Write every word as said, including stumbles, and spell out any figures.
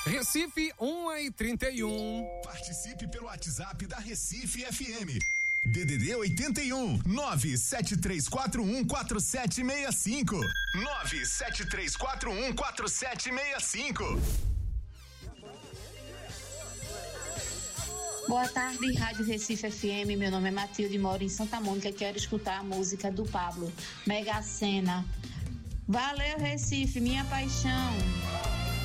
Recife, um e trinta e um. Participe pelo WhatsApp da Recife F M. D D D oitenta e um, nove sete três quatro um quatro sete seis cinco. nove sete três quatro um quatro sete seis cinco. Boa tarde, Rádio Recife F M. Meu nome é Matilde, moro em Santa Mônica e quero escutar a música do Pablo, Mega Sena. Valeu, Recife, minha paixão.